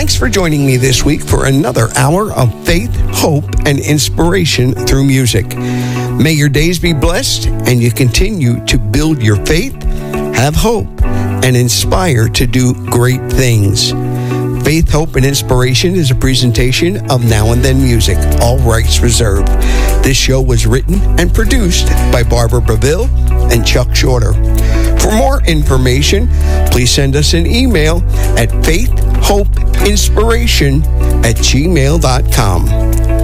Thanks for joining me this week for another hour of faith, hope, and inspiration through music. May your days be blessed and you continue to build your faith, have hope, and inspire to do great things. Faith, Hope, and Inspiration is a presentation of Now and Then Music, all rights reserved. This show was written and produced by Barbara Breville and Chuck Shorter. For more information, please send us an email at faithhopeinspiration@gmail.com.